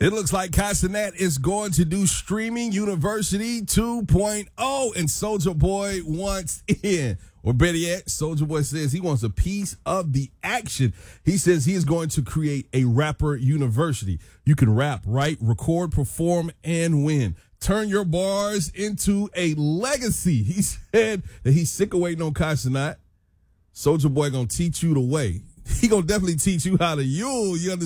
It looks like Castanet is going to do Streaming University 2.0, and Soulja Boy wants in. Or better yet, Soulja Boy says he wants a piece of the action. He says he is going to create a rapper university. You can rap, write, record, perform, and win. Turn your bars into a legacy. He said that he's sick of waiting on Castanet. Soulja Boy gonna teach you the way. He gonna definitely teach you how to yule. You understand?